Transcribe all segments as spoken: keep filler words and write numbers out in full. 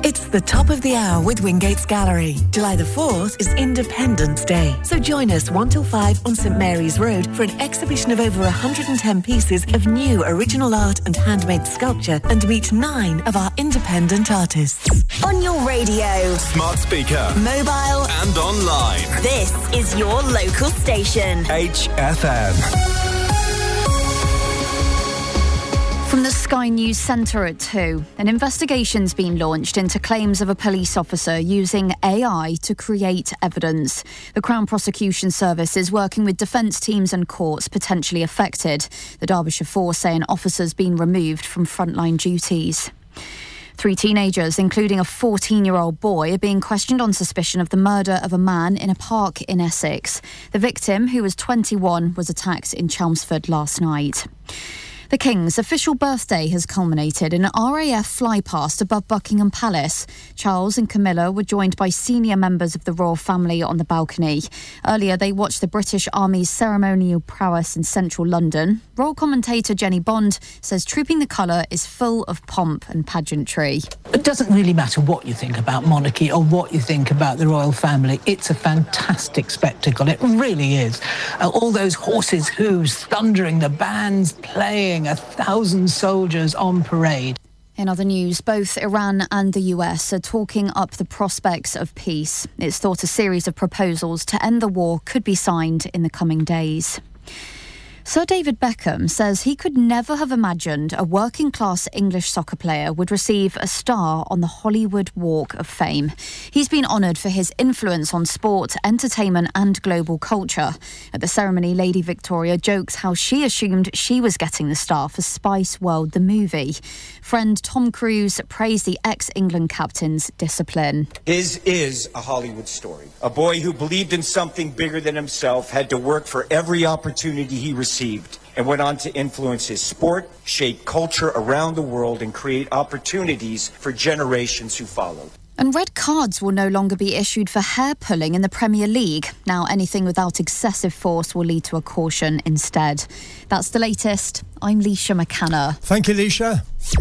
It's the top of the hour with Wingate's Gallery. July the fourth is Independence Day. So join us one till five on St Mary's Road for an exhibition of over one hundred ten pieces of new original art and handmade sculpture, and meet nine of our independent artists. On your radio, smart speaker, mobile and online. This is your local station. H F M. From the Sky News Centre at two, an investigation's been launched into claims of a police officer using A I to create evidence. The Crown Prosecution Service is working with defence teams and courts potentially affected. The Derbyshire Force say an officer's been removed from frontline duties. Three teenagers, including a fourteen-year-old boy, are being questioned on suspicion of the murder of a man in a park in Essex. The victim, who was twenty-one, was attacked in Chelmsford last night. The King's official birthday has culminated in an R A F flypast above Buckingham Palace. Charles and Camilla were joined by senior members of the royal family on the balcony. Earlier, they watched the British Army's ceremonial prowess in central London. Royal commentator Jenny Bond says Trooping the Colour is full of pomp and pageantry. It doesn't really matter what you think about monarchy or what you think about the royal family. It's a fantastic spectacle. It really is. Uh, all those horses' hooves, thundering, the bands playing, a thousand soldiers on parade. In other news, both Iran and the U S are talking up the prospects of peace. It's thought a series of proposals to end the war could be signed in the coming days. Sir David Beckham says he could never have imagined a working-class English soccer player would receive a star on the Hollywood Walk of Fame. He's been honoured for his influence on sport, entertainment and global culture. At the ceremony, Lady Victoria jokes how she assumed she was getting the star for Spice World, the movie. Friend Tom Cruise praised the ex-England captain's discipline. His is a Hollywood story. A boy who believed in something bigger than himself, had to work for every opportunity he received, and went on to influence his sport, shape culture around the world, and create opportunities for generations who followed. And red cards will no longer be issued for hair pulling in the Premier League. Now anything without excessive force will lead to a caution instead. That's the latest. I'm Leisha McCanna. Thank you, Leisha.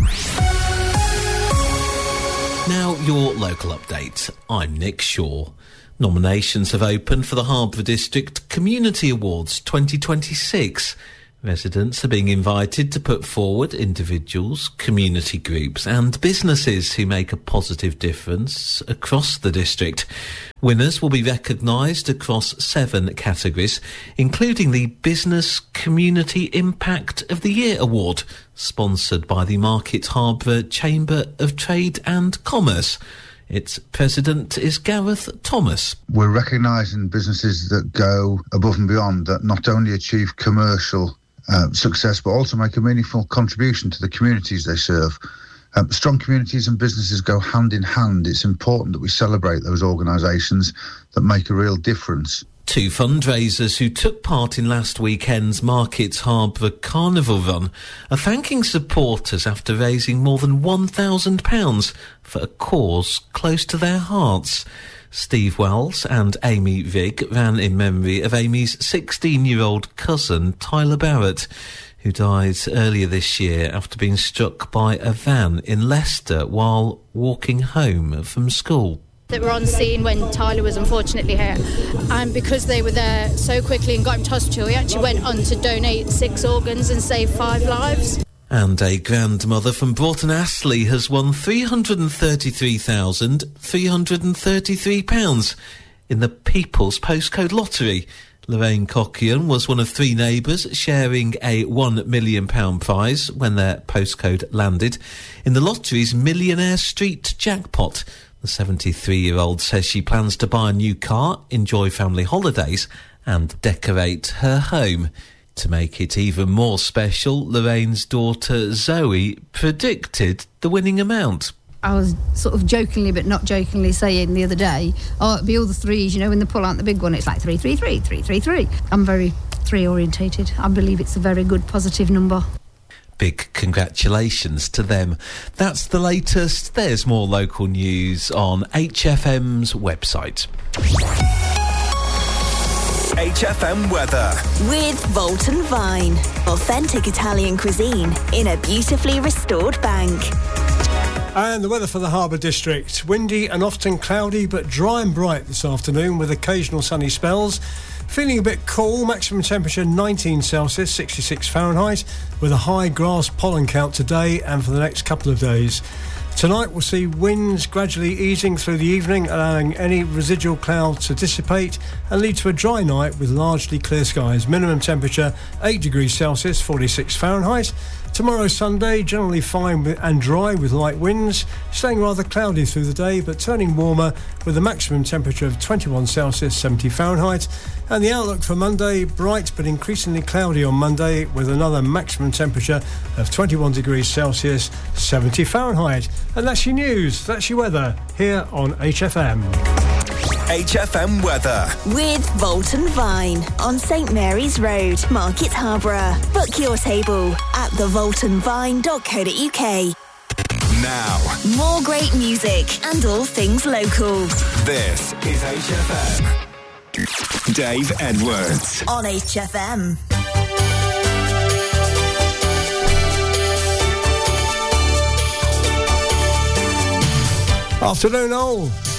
Now your local update. I'm Nick Shaw. Nominations have opened for the Harborough District Community Awards twenty twenty-six. Residents are being invited to put forward individuals, community groups and businesses who make a positive difference across the district. Winners will be recognised across seven categories, including the Business Community Impact of the Year Award, sponsored by the Market Harborough Chamber of Trade and Commerce. Its president is Gareth Thomas. We're recognising businesses that go above and beyond, that not only achieve commercial uh, success, but also make a meaningful contribution to the communities they serve. Um, strong communities and businesses go hand in hand. It's important that we celebrate those organisations that make a real difference. Two fundraisers who took part in last weekend's Market Harborough Carnival Run are thanking supporters after raising more than one thousand pounds for a cause close to their hearts. Steve Wells and Amy Vigg ran in memory of Amy's sixteen-year-old cousin, Tyler Barrett, who died earlier this year after being struck by a van in Leicester while walking home from school. That were on scene when Tyler was unfortunately hit, and because they were there so quickly and got him to hospital, he actually went on to donate six organs and save five lives. And a grandmother from Broughton Astley has won three hundred thirty-three thousand three hundred thirty-three pounds in the People's Postcode Lottery. Lorraine Cockian was one of three neighbours sharing a one million pounds prize when their postcode landed in the lottery's Millionaire Street jackpot. The seventy-three-year-old says she plans to buy a new car, enjoy family holidays and decorate her home. To make it even more special, Lorraine's daughter Zoe predicted the winning amount. I was sort of jokingly but not jokingly saying the other day, oh, it'd be all the threes, you know, when they pull out the big one, it's like three, three, three, three, three, three. I'm very three-orientated. I believe it's a very good, positive number. Big congratulations to them. That's the latest. There's more local news on H F M's website. H F M weather. With Volton Vine. Authentic Italian cuisine in a beautifully restored bank. And the weather for the Harbour District. Windy and often cloudy, but dry and bright this afternoon with occasional sunny spells. Feeling a bit cool, maximum temperature nineteen Celsius, sixty-six Fahrenheit, with a high grass pollen count today and for the next couple of days. Tonight we'll see winds gradually easing through the evening, allowing any residual clouds to dissipate and lead to a dry night with largely clear skies. Minimum temperature eight degrees Celsius, forty-six Fahrenheit. Tomorrow Sunday, generally fine and dry with light winds, staying rather cloudy through the day but turning warmer with a maximum temperature of twenty-one Celsius, seventy Fahrenheit. And the outlook for Monday, bright but increasingly cloudy on Monday with another maximum temperature of twenty-one degrees Celsius, seventy Fahrenheit. And that's your news, that's your weather here on H F M. H F M weather. With Volton Vine on St Mary's Road, Market Harborough. Book your table at the volton vine dot co dot uk. Now, more great music and all things local. This is H F M. Dave Edwards. On H F M. Afternoon all.